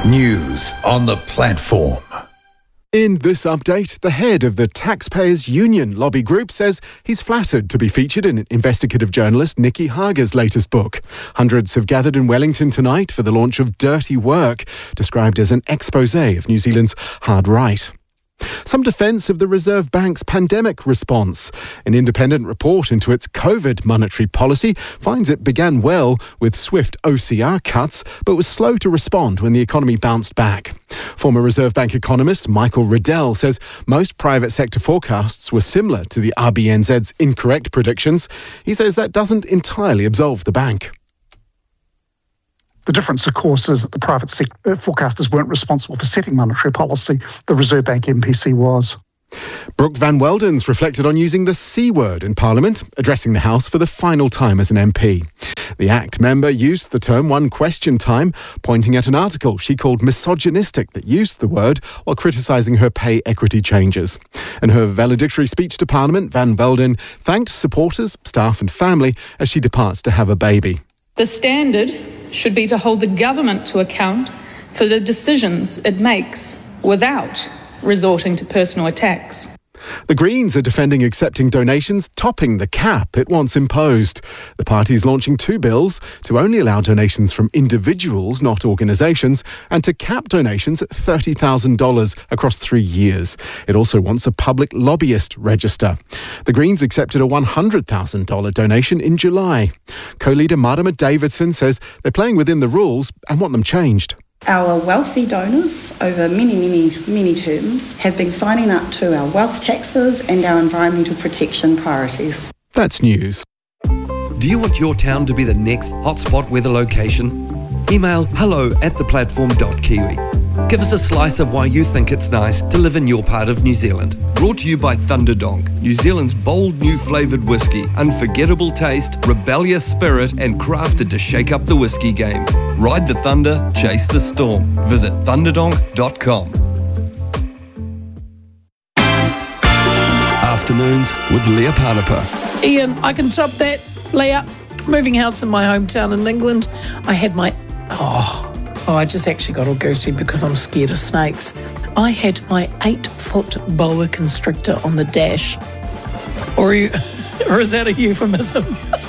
News on the platform. In this update, the head of the Taxpayers Union lobby group says he's flattered to be featured in investigative journalist Nikki Hager's latest book. Hundreds have gathered in Wellington tonight for the launch of Dirty Work, described as an exposé of New Zealand's hard right. Some defence of the Reserve Bank's pandemic response. An independent report into its COVID monetary policy finds it began well with swift OCR cuts, but was slow to respond when the economy bounced back. Former Reserve Bank economist Michael Riddell says most private sector forecasts were similar to the RBNZ's incorrect predictions. He says that doesn't entirely absolve the bank. The difference, of course, is that the private forecasters weren't responsible for setting monetary policy. The Reserve Bank MPC was. Brooke Van Weldens reflected on using the C word in Parliament, addressing the House for the final time as an MP. The ACT member used the term one question time, pointing at an article she called misogynistic that used the word while criticising her pay equity changes. In her valedictory speech to Parliament, Van Velden thanked supporters, staff and family as she departs to have a baby. The standard should be to hold the government to account for the decisions it makes without resorting to personal attacks. The Greens are defending accepting donations, topping the cap it once imposed. The party is launching two bills to only allow donations from individuals, not organisations, and to cap donations at $30,000 across 3 years. It also wants a public lobbyist register. The Greens accepted a $100,000 donation in July. Co-leader Marama Davidson says they're playing within the rules and want them changed. Our wealthy donors over many terms have been signing up to our wealth taxes and our environmental protection priorities. That's news. Do you want your town to be the next hotspot weather location? Email hello@theplatform.kiwi. Give us a slice of why you think it's nice to live in your part of New Zealand. Brought to you by Thunderdonk, New Zealand's bold new flavoured whiskey. Unforgettable taste, rebellious spirit and crafted to shake up the whiskey game. Ride the thunder, chase the storm. Visit thunderdonk.com. Afternoons with Leah Panapa. Ian, I can top that. Leah, moving house in my hometown in England. I had my... I just actually got all goosey because I'm scared of snakes. I had my 8-foot boa constrictor on the dash. Or is that a euphemism?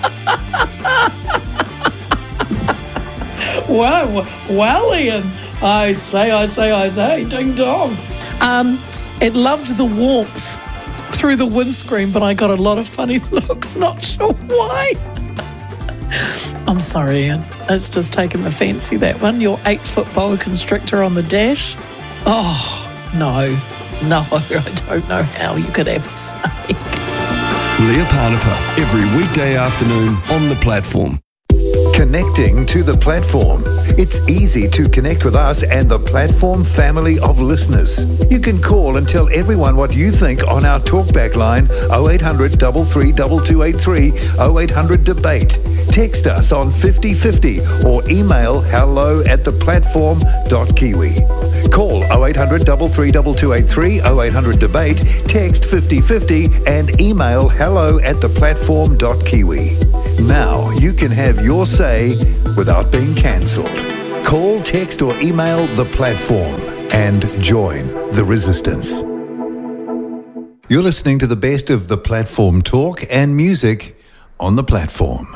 Well, Ian, I say, ding dong. It loved the warmth through the windscreen, but I got a lot of funny looks, not sure why. I'm sorry, Ian. It's just taken the fancy, that one. Your 8-foot boa constrictor on the dash. Oh, no, I don't know how you could have a snake. Leah Panapa, every weekday afternoon on the platform. Connecting to the platform. It's easy to connect with us and the platform family of listeners. You can call and tell everyone what you think on our talkback line 0800 332283 0800 debate. Text us on 5050 or email hello@theplatform.kiwi. Call 0800 332283 0800 debate, text 5050 and email hello@theplatform.kiwi. Now you can have your say without being cancelled. Call, text or email the platform and join the resistance. You're listening to the best of the platform talk and music on the platform.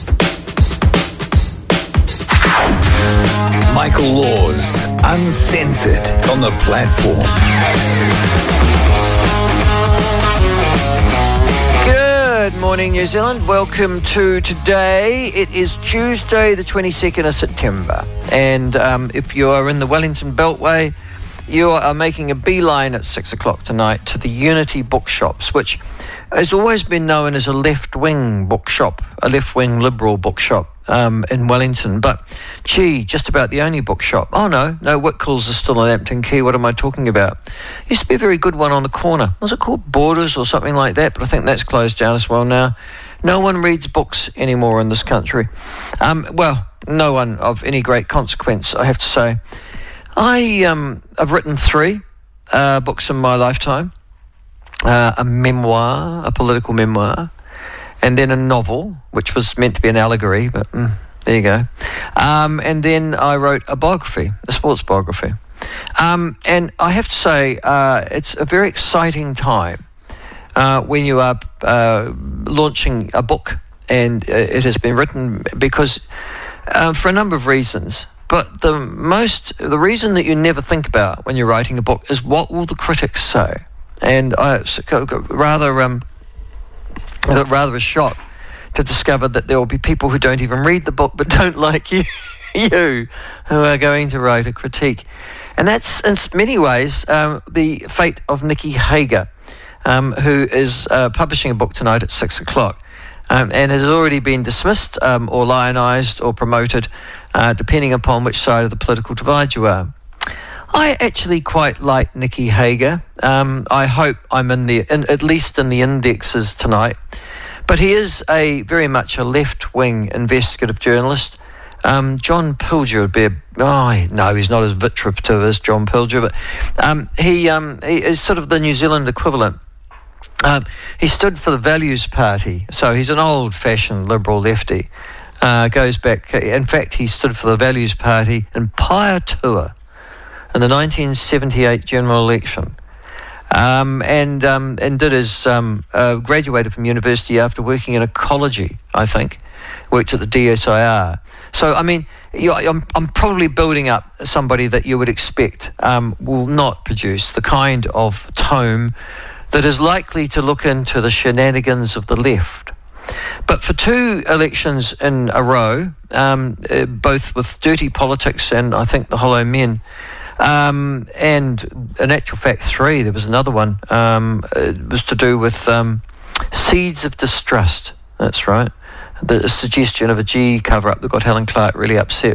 Michael Laws, Uncensored on the platform. Good morning, New Zealand. Welcome to today. It is Tuesday, the 22nd of September. And if you are in the Wellington Beltway, you are making a beeline at 6 o'clock tonight to the Unity Bookshops, which has always been known as a left-wing bookshop, a left-wing liberal bookshop in Wellington. But, just about the only bookshop. Oh, no, Whitcoulls is still in Lambton Quay. What am I talking about? Used to be a very good one on the corner. Was it called Borders or something like that? But I think that's closed down as well now. No one reads books anymore in this country. Well, no one of any great consequence, I have to say. I've written 3 books in my lifetime. A memoir, a political memoir, and then a novel, which was meant to be an allegory, but There you go. And then I wrote a biography, a sports biography. And I have to say, it's a very exciting time when you are launching a book, and it has been written because for a number of reasons. But the reason that you never think about when you're writing a book is what will the critics say. And I got rather a shock to discover that there will be people who don't even read the book but don't like you who are going to write a critique. And that's in many ways the fate of Nicky Hager, who is publishing a book tonight at 6 o'clock and has already been dismissed or lionised or promoted, depending upon which side of the political divide you are. I actually quite like Nicky Hager. I hope I'm at least in the indexes tonight. But he is very much a left-wing investigative journalist. John Pilger would be no, he's not as vituperative as John Pilger, but he is sort of the New Zealand equivalent. He stood for the Values Party, so he's an old-fashioned liberal lefty. Goes back, in fact, he stood for the Values Party in Paeatua in the 1978 general election. And did his graduated from university after working in ecology, I think. Worked at the DSIR. So I mean, I'm probably building up somebody that you would expect will not produce the kind of tome that is likely to look into the shenanigans of the left. But for 2 elections in a row, both with dirty politics and I think the Hollow Men. And in actual fact 3, there was another one. It was to do with Seeds of Distrust. That's right. The suggestion of a G cover-up that got Helen Clark really upset.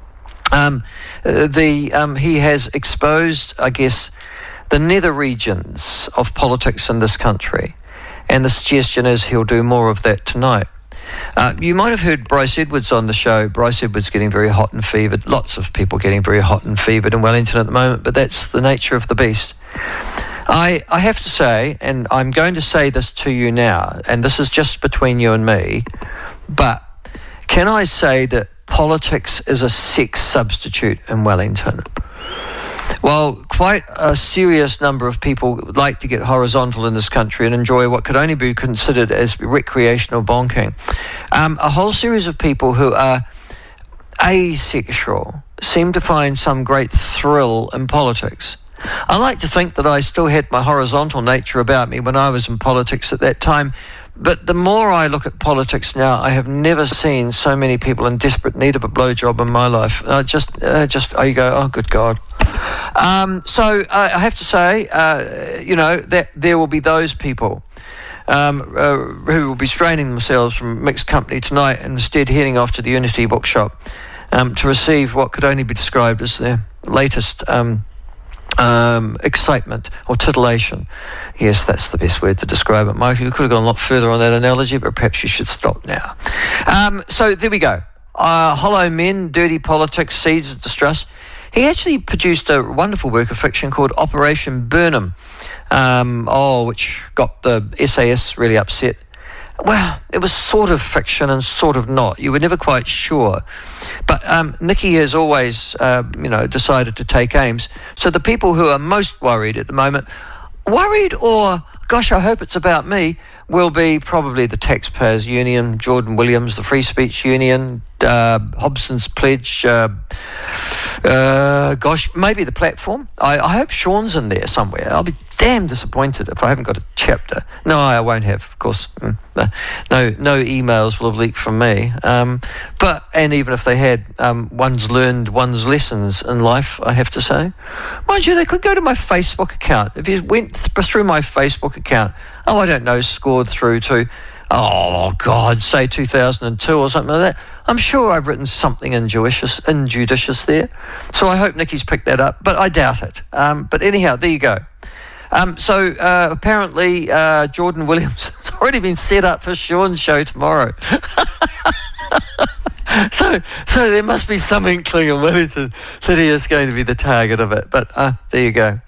He has exposed, I guess, the nether regions of politics in this country. And the suggestion is he'll do more of that tonight. You might have heard Bryce Edwards on the show. Bryce Edwards getting very hot and fevered. Lots of people getting very hot and fevered in Wellington at the moment, but that's the nature of the beast. I have to say, and I'm going to say this to you now, and this is just between you and me, but can I say that politics is a sex substitute in Wellington? Well, quite a serious number of people like to get horizontal in this country and enjoy what could only be considered as recreational bonking. A whole series of people who are asexual seem to find some great thrill in politics. I like to think that I still had my horizontal nature about me when I was in politics at that time, but the more I look at politics now, I have never seen so many people in desperate need of a blowjob in my life. You go, oh, good God. So I have to say, that there will be those people who will be straining themselves from mixed company tonight and instead heading off to the Unity bookshop to receive what could only be described as their latest excitement or titillation. Yes, that's the best word to describe it, Mike. You could have gone a lot further on that analogy, but perhaps you should stop now. So there we go. Hollow Men, Dirty Politics, Seeds of Distrust. He actually produced a wonderful work of fiction called Operation Burnham, which got the SAS really upset. Well, it was sort of fiction and sort of not. You were never quite sure. But Nicky has always, decided to take aims. So the people who are most worried at the moment, worried or, gosh, I hope it's about me, will be probably the Taxpayers Union, Jordan Williams, the Free Speech Union, Hobson's Pledge, maybe the Platform. I hope Sean's in there somewhere. I'll be damn disappointed if I haven't got a chapter. No, I won't have, of course. No emails will have leaked from me. And even if they had, one's learned one's lessons in life, I have to say. Mind you, they could go to my Facebook account. If you went through my Facebook account, scored through to, say 2002 or something like that, I'm sure I've written something injudicious there. So I hope Nicky's picked that up, but I doubt it. But anyhow, there you go. Apparently Jordan Williams has already been set up for Sean's show tomorrow. So there must be some inkling in Wellington that he is going to be the target of it. But there you go.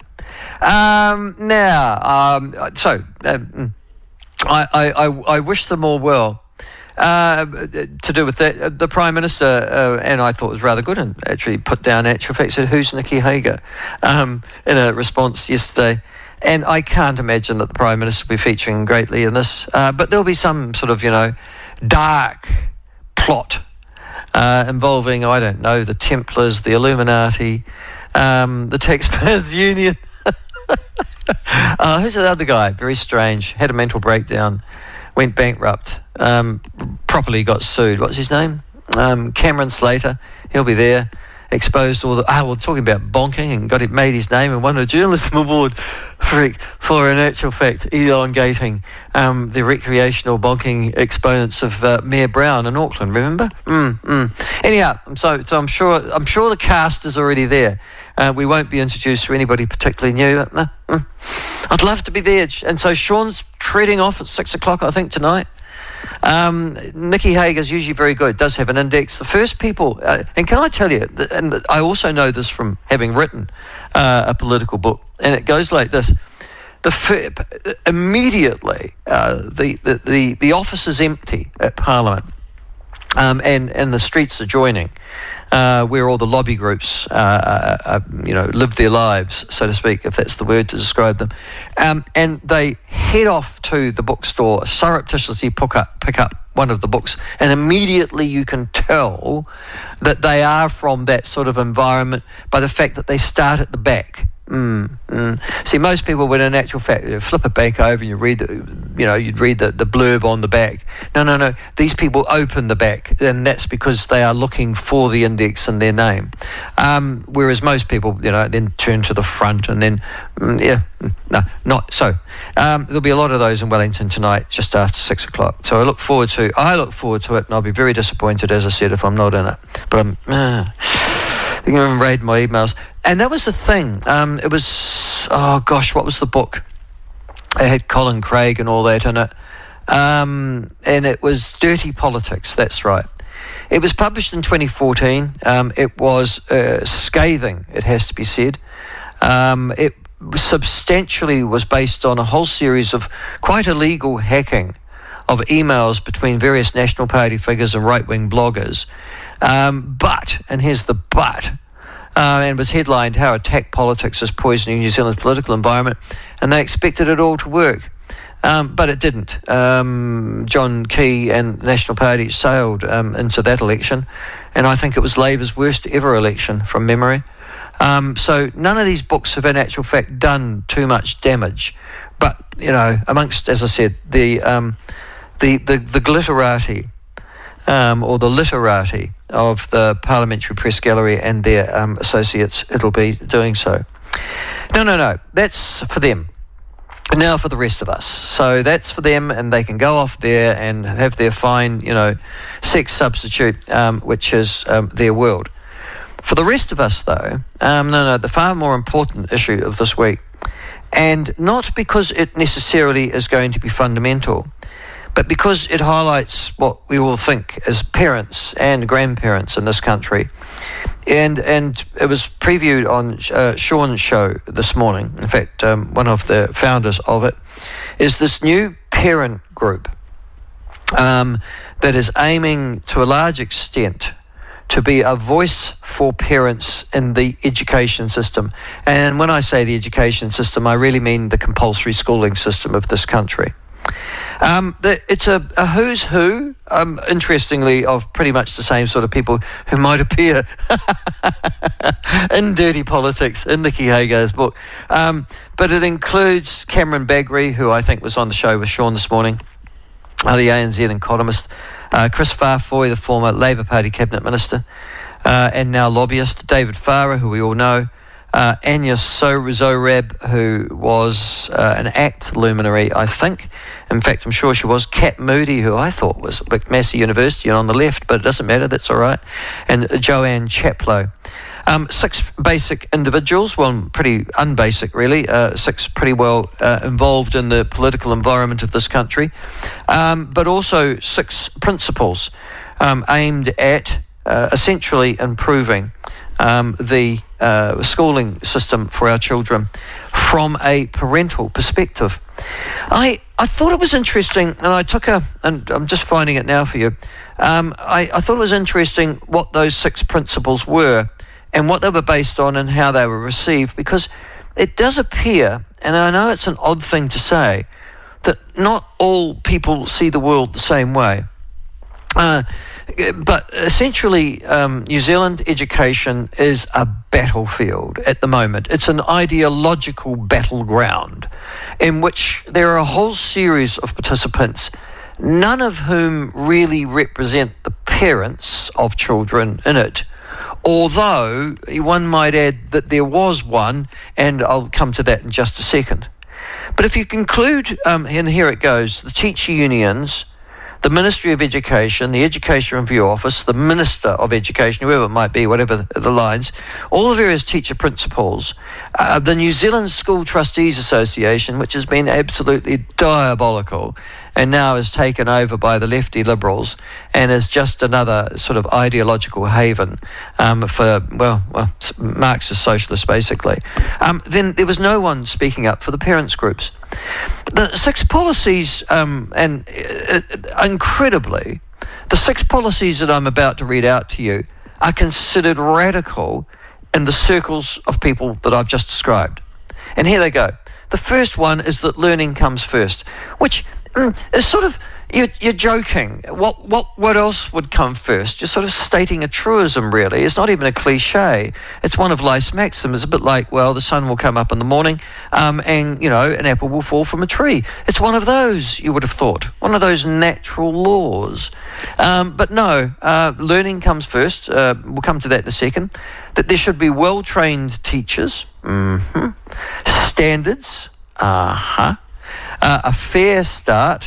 I wish them all well. to do with that, the Prime Minister, and I thought it was rather good, and actually put down actual fact, said, who's Nikki Hager, in a response yesterday. And I can't imagine that the Prime Minister will be featuring greatly in this, but there'll be some sort of, dark plot involving, I don't know, the Templars, the Illuminati, the Taxpayers Union. Who's the other guy? Very strange. Had a mental breakdown, went bankrupt, properly got sued. What's his name? Cameron Slater. He'll be there. Exposed all the... we're talking about bonking and made his name and won a journalism award for in actual fact elongating the recreational bonking exponents of Mayor Brown in Auckland, remember? Anyhow, so I'm sure the cast is already there. We won't be introduced to anybody particularly new. I'd love to be there. And so Sean's treading off at 6 o'clock, I think, tonight. Nikki Hager's usually very good, does have an index. The first people, and can I tell you, and I also know this from having written a political book, and it goes like this. Immediately, the office is empty at Parliament, and the streets adjoining, where all the lobby groups, live their lives, so to speak, if that's the word to describe them. And they head off to the bookstore, surreptitiously pick up one of the books, and immediately you can tell that they are from that sort of environment by the fact that they start at the back. See, most people would, in actual fact, flip it back over and you read you'd read the blurb on the back. No. These people open the back, and that's because they are looking for the index in their name. Whereas most people, then turn to the front, and then, not so. There'll be a lot of those in Wellington tonight, just after 6 o'clock. So I look forward to it, and I'll be very disappointed, as I said, if I'm not in it. But you can raid my emails. And that was the thing. It was, what was the book? It had Colin Craig and all that in it. And it was Dirty Politics, that's right. It was published in 2014. It was scathing, it has to be said. It substantially was based on a whole series of quite illegal hacking of emails between various National Party figures and right-wing bloggers. But, and here's the but, and was headlined How Attack Politics is Poisoning New Zealand's Political Environment, and they expected it all to work. But it didn't. John Key and the National Party sailed into that election, and I think it was Labour's worst ever election from memory. So none of these books have in actual fact done too much damage. But, amongst, as I said, the glitterati, or the literati of the Parliamentary Press Gallery and their associates, it'll be doing so. No, that's for them. Now for the rest of us. So that's for them, and they can go off there and have their fine, sex substitute, which is their world. For the rest of us, though, the far more important issue of this week, and not because it necessarily is going to be fundamental, but because it highlights what we all think as parents and grandparents in this country. And it was previewed on Sean's show this morning. In fact, one of the founders of it is this new parent group that is aiming to a large extent to be a voice for parents in the education system. And when I say the education system, I really mean the compulsory schooling system of this country. It's a who's who, interestingly, of pretty much the same sort of people who might appear in Dirty Politics, in Nikki Hager's book. But it includes Cameron Bagrie, who I think was on the show with Sean this morning, the ANZ economist, Chris Farfoy, the former Labour Party Cabinet Minister, and now lobbyist, David Farah, who we all know, Anya Zorab, who was an ACT luminary, I think. In fact, I'm sure she was. Kat Moody, who I thought was at Macmaster University and on the left, but it doesn't matter, that's all right. And Joanne Chaplow. 6 basic individuals, well, pretty unbasic really, 6 pretty well involved in the political environment of this country, but also 6 principles aimed at essentially improving the schooling system for our children from a parental perspective. I I thought it was interesting, and and I'm just finding it now for you. I thought it was interesting what those 6 principles were and what they were based on and how they were received, because it does appear, and I know it's an odd thing to say, that not all people see the world the same way. But essentially, New Zealand education is a battlefield at the moment. It's an ideological battleground in which there are a whole series of participants, none of whom really represent the parents of children in it, although one might add that there was one, and I'll come to that in just a second. But if you conclude, and here it goes, the teacher unions, the Ministry of Education, the Education Review Office, the Minister of Education, whoever it might be, whatever the lines, all the various teacher principals, the New Zealand School Trustees Association, which has been absolutely diabolical and now is taken over by the lefty liberals and is just another sort of ideological haven for, Marxist socialists, basically. Then there was no one speaking up for the parents' groups. The 6 policies, incredibly, the 6 policies that I'm about to read out to you are considered radical in the circles of people that I've just described. And here they go. The first one is that learning comes first, which is sort of, you're joking. What else would come first? You're sort of stating a truism, really. It's not even a cliche. It's one of life's maxims. It's a bit like, well, the sun will come up in the morning and, an apple will fall from a tree. It's one of those, you would have thought, one of those natural laws. But no, learning comes first. We'll come to that in a second. That there should be well-trained teachers. Standards. A fair start.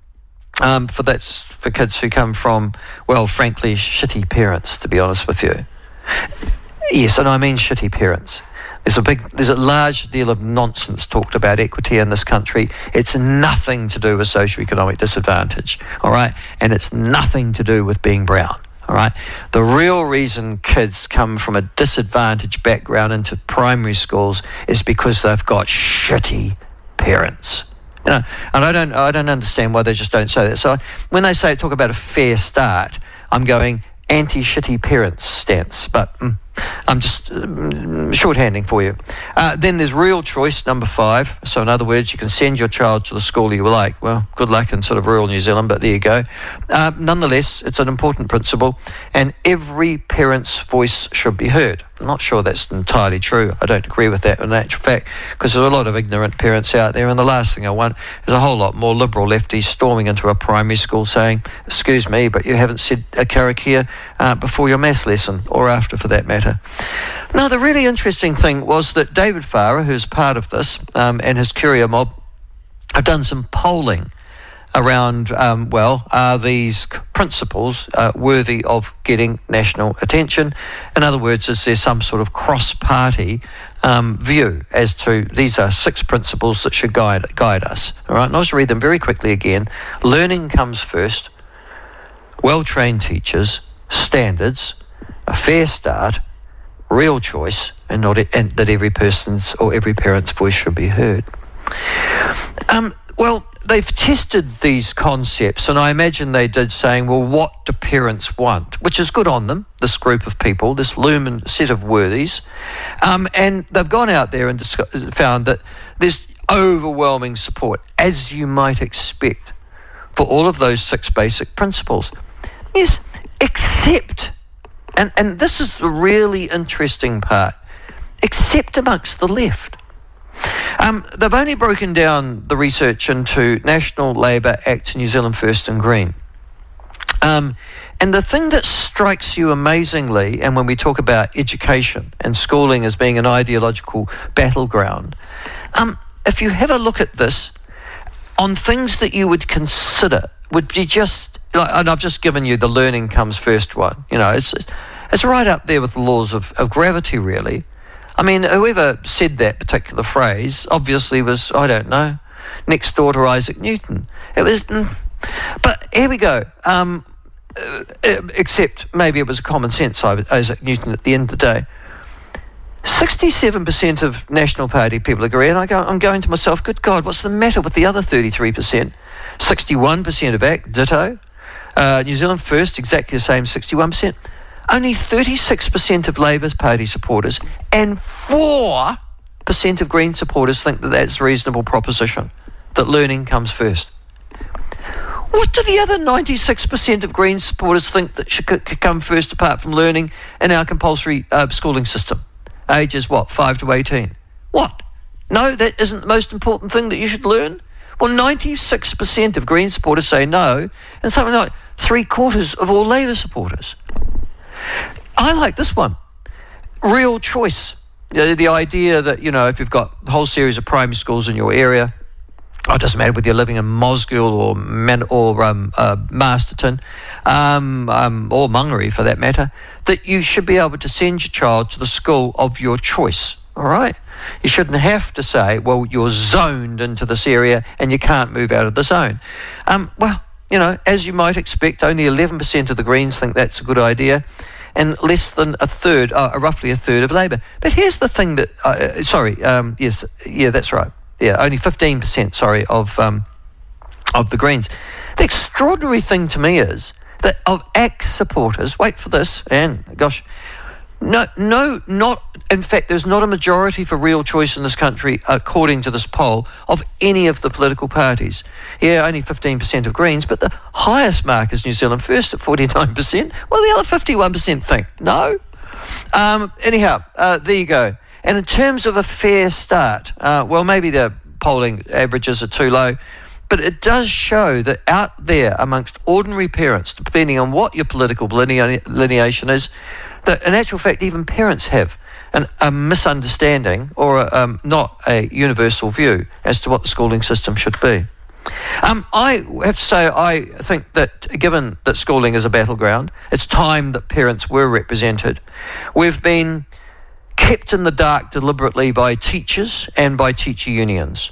For kids who come from, well, frankly, shitty parents, to be honest with you. Yes, and I mean shitty parents. There's a large deal of nonsense talked about equity in this country. It's nothing to do with socioeconomic disadvantage, all right? And it's nothing to do with being brown, all right? The real reason kids come from a disadvantaged background into primary schools is because they've got shitty parents. And I don't understand why they just don't say that. So when they talk about a fair start, I'm going anti-shitty parents stance, but I'm just shorthanding for you. Then there's real choice, number 5. So in other words, you can send your child to the school you like. Well, good luck in sort of rural New Zealand, but there you go. Nonetheless, it's an important principle, and every parent's voice should be heard. I'm not sure that's entirely true. I don't agree with that in actual fact, because there's a lot of ignorant parents out there, and the last thing I want is a whole lot more liberal lefties storming into a primary school saying, excuse me, but you haven't said a karakia before your maths lesson, or after for that matter. Now, the really interesting thing was that David Farrer, who's part of this, and his courier mob, have done some polling around, are these principles worthy of getting national attention? In other words, is there some sort of cross-party view as to these are 6 principles that should guide us? All right, and I'll just read them very quickly again. Learning comes first, well-trained teachers, standards, a fair start, real choice, and that every person's or every parent's voice should be heard. They've tested these concepts, and I imagine they did, saying, well, what do parents want? Which is good on them, this group of people, this lumen set of worthies. And they've gone out there and found that there's overwhelming support, as you might expect, for all of those 6 basic principles. Yes, except, and this is the really interesting part, except amongst the left. They've only broken down the research into National Labour, ACT, New Zealand First and Green. And the thing that strikes you amazingly, and when we talk about education and schooling as being an ideological battleground, if you have a look at this, on things that you would consider would be just, and I've just given you the learning comes first one, it's right up there with the laws of gravity, really. I mean, whoever said that particular phrase obviously was, I don't know, next door to Isaac Newton. It was, but here we go. Except maybe it was common sense Isaac Newton at the end of the day. 67% of National Party people agree, and I'm going to myself, good God, what's the matter with the other 33%? 61% of ACT, ditto. New Zealand First, exactly the same, 61%. Only 36% of Labour Party supporters and 4% of Green supporters think that that's a reasonable proposition, that learning comes first. What do the other 96% of Green supporters think that could come first apart from learning in our compulsory schooling system? Ages, 5 to 18? What? No, that isn't the most important thing that you should learn? Well, 96% of Green supporters say no, and something like 3/4 of all Labour supporters. I like this one. Real choice. The idea that, if you've got a whole series of primary schools in your area, it doesn't matter whether you're living in Mosgiel or Masterton, or Mangere for that matter, that you should be able to send your child to the school of your choice, all right? You shouldn't have to say, well, you're zoned into this area and you can't move out of the zone. As you might expect, only 11% of the Greens think that's a good idea, and less than roughly a third of Labour. But here's the thing that, that's right. Yeah, only 15%, of the Greens. The extraordinary thing to me is that of ACT supporters, wait for this, and gosh, in fact, there's not a majority for real choice in this country, according to this poll, of any of the political parties. Yeah, only 15% of Greens, but the highest mark is New Zealand First at 49%. Well, the other 51% think no. There you go. And in terms of a fair start, maybe the polling averages are too low, but it does show that out there amongst ordinary parents, depending on what your political lineation is, that in actual fact even parents have a misunderstanding or not a universal view as to what the schooling system should be. I have to say, I think that given that schooling is a battleground, it's time that parents were represented. We've been kept in the dark deliberately by teachers and by teacher unions.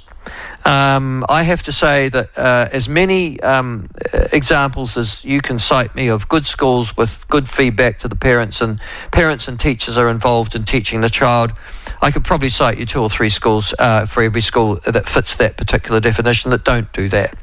I have to say that as many examples as you can cite me of good schools with good feedback to the parents and teachers are involved in teaching the child, I could probably cite you 2 or 3 schools for every school that fits that particular definition that don't do that.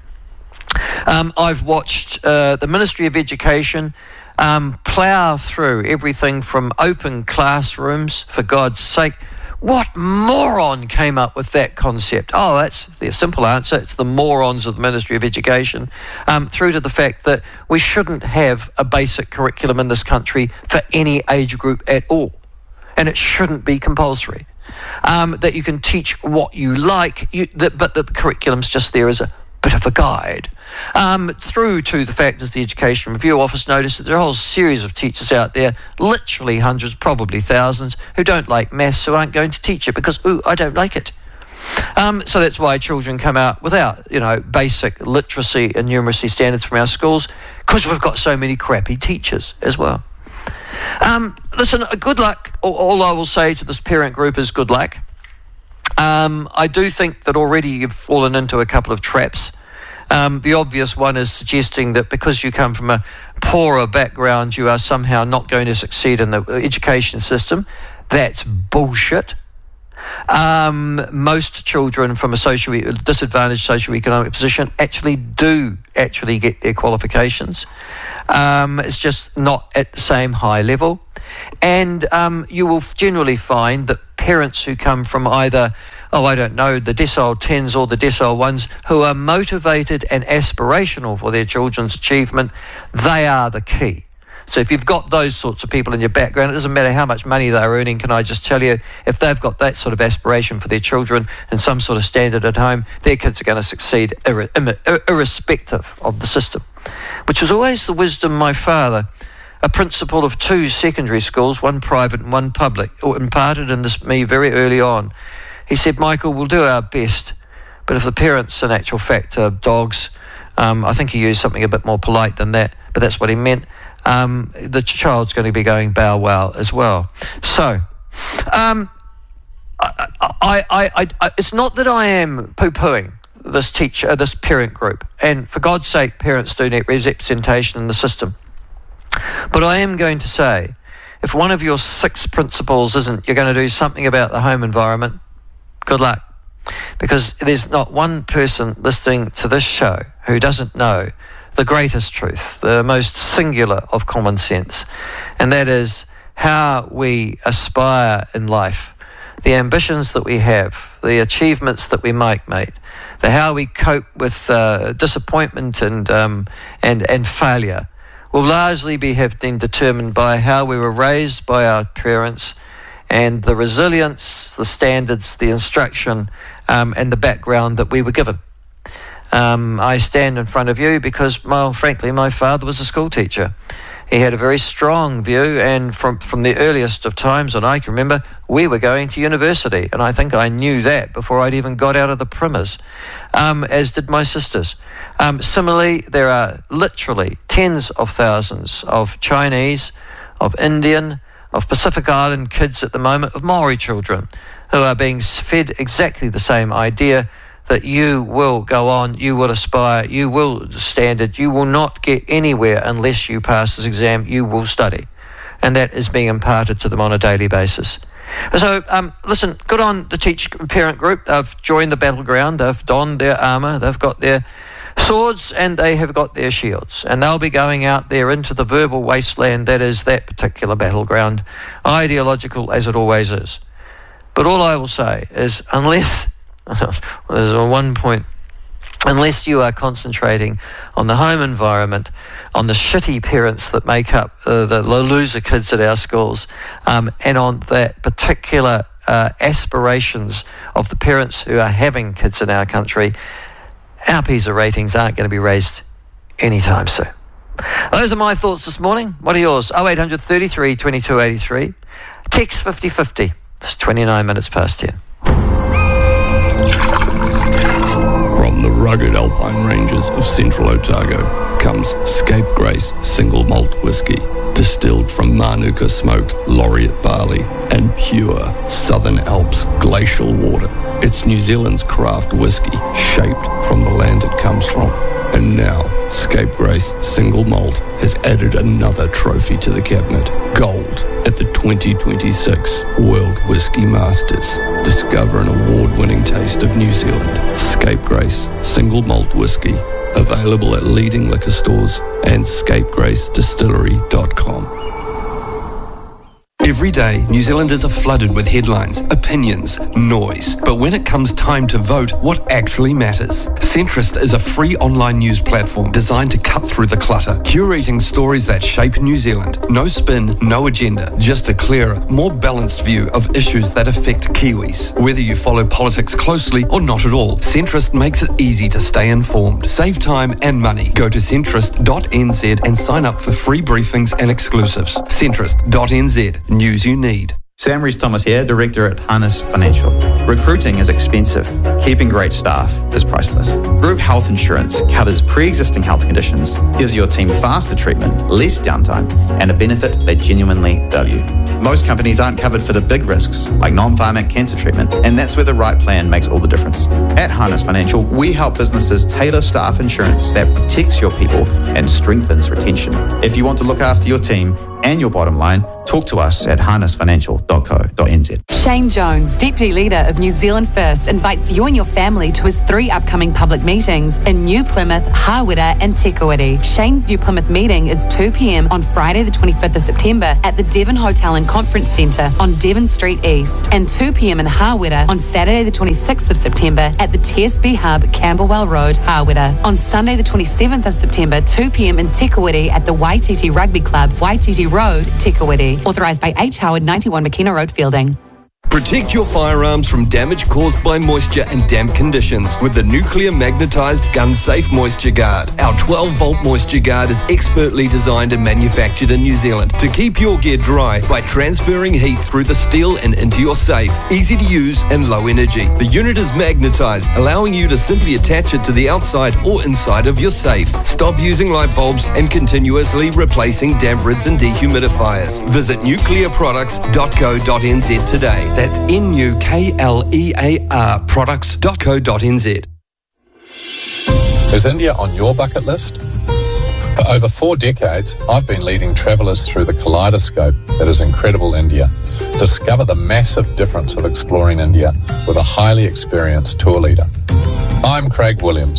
I've watched the Ministry of Education plough through everything from open classrooms, for God's sake. What moron came up with that concept? Oh, that's the simple answer. It's the morons of the Ministry of Education, through to the fact that we shouldn't have a basic curriculum in this country for any age group at all. And it shouldn't be compulsory. That you can teach what you like, but that the curriculum's just there as a bit of a guide. Through to the fact that the Education Review Office noticed that there are a whole series of teachers out there, literally hundreds, probably thousands, who don't like maths, who aren't going to teach it because, I don't like it. So that's why children come out without, basic literacy and numeracy standards from our schools, because we've got so many crappy teachers as well. Listen, good luck. All I will say to this parent group is good luck. I do think that already you've fallen into a couple of traps. The obvious one is suggesting that because you come from a poorer background, you are somehow not going to succeed in the education system. That's bullshit. Most children from a disadvantaged socioeconomic position actually get their qualifications. It's just not at the same high level. And you will generally find that parents who come from either, the decile 10s or the decile 1s, who are motivated and aspirational for their children's achievement, they are the key. So if you've got those sorts of people in your background, it doesn't matter how much money they're earning, can I just tell you, if they've got that sort of aspiration for their children and some sort of standard at home, their kids are going to succeed irrespective of the system. Which was always the wisdom my father, a principal of 2 secondary schools, one private and one public, imparted in me very early on. He said, Michael, we'll do our best, but if the parents in actual fact are dogs, I think he used something a bit more polite than that, but that's what he meant, the child's going to be going bow wow as well. So, it's not that I am poo-pooing this parent group, and for God's sake, parents do need representation in the system. But I am going to say, if one of your 6 principles isn't you're going to do something about the home environment, good luck. Because there's not one person listening to this show who doesn't know the greatest truth, the most singular of common sense, and that is how we aspire in life, the ambitions that we have, the achievements that we might make, how we cope with disappointment and failure will largely have been determined by how we were raised by our parents and the resilience, the standards, the instruction, and the background that we were given. I stand in front of you because, frankly, my father was a school teacher. He had a very strong view, and from the earliest of times, and I can remember, we were going to university, and I think I knew that before I'd even got out of the primers, as did my sisters. Similarly, there are literally tens of thousands of Chinese, of Indian, of Pacific Island kids at the moment, of Maori children, who are being fed exactly the same idea that you will go on, you will aspire, you will standard, you will not get anywhere unless you pass this exam, you will study. And that is being imparted to them on a daily basis. So, listen, good on the teacher-parent group. They've joined the battleground, they've donned their armour, they've got their swords and they have got their shields. And they'll be going out there into the verbal wasteland that is that particular battleground, ideological as it always is. But all I will say is, unless there's one point, unless you are concentrating on the home environment, on the shitty parents that make up the loser kids at our schools, and on that particular aspirations of the parents who are having kids in our country, our PISA ratings aren't going to be raised anytime soon. Those are my thoughts this morning. What are yours? 0800 33 22 83. Text 5050. It's 29 minutes past 10. From the rugged alpine ranges of central Otago comes Scape Grace Single Malt Whisky, distilled from Manuka smoked laureate barley and pure Southern Alps glacial water. It's New Zealand's craft whisky, shaped from the land it comes from. And now, Scape Grace Single Malt has added another trophy to the cabinet, gold, at the 2026 World Whisky Masters. Discover an award-winning taste of New Zealand. Scape Grace Single Malt Whisky, available at leading liquor stores and scapegracedistillery.com. Every day, New Zealanders are flooded with headlines, opinions, noise. But when it comes time to vote, what actually matters? Centrist is a free online news platform designed to cut through the clutter, curating stories that shape New Zealand. No spin, no agenda, just a clearer, more balanced view of issues that affect Kiwis. Whether you follow politics closely or not at all, Centrist makes it easy to stay informed, save time and money. Go to centrist.nz and sign up for free briefings and exclusives. Centrist.nz. News you need. Sam Rees-Thomas here, Director at Harness Financial. Recruiting is expensive. Keeping great staff is priceless. Group health insurance covers pre-existing health conditions, gives your team faster treatment, less downtime, and a benefit they genuinely value. Most companies aren't covered for the big risks, like non-pharmac cancer treatment, and that's where the right plan makes all the difference. At Harness Financial, we help businesses tailor staff insurance that protects your people and strengthens retention. If you want to look after your team and your bottom line, talk to us at harnessfinancial.co.nz. Shane Jones, Deputy Leader of New Zealand First, invites you and your family to his 3 upcoming public meetings in New Plymouth, Hawera and Te Kuiti. Shane's New Plymouth meeting is 2 p.m. on Friday the 25th of September at the Devon Hotel and Conference Centre on Devon Street East, and 2 p.m. in Hawera on Saturday the 26th of September at the TSB Hub, Camberwell Road, Hawera. On Sunday the 27th of September, 2 p.m. in Te Kuiti at the Waititi Rugby Club, Waititi Road, Te Kuiti. Authorised by H. Howard, 91 McKenna Road, Fielding. Protect your firearms from damage caused by moisture and damp conditions with the nuclear magnetized gun safe moisture guard. Our 12-volt moisture guard is expertly designed and manufactured in New Zealand to keep your gear dry by transferring heat through the steel and into your safe. Easy to use and low energy. The unit is magnetized, allowing you to simply attach it to the outside or inside of your safe. Stop using light bulbs and continuously replacing damp rids and dehumidifiers. Visit nuclearproducts.co.nz today. That's NUKLEAR products.co.nz. Is India on your bucket list? For over 4 decades, I've been leading travellers through the kaleidoscope that is incredible India. Discover the massive difference of exploring India with a highly experienced tour leader. I'm Craig Williams.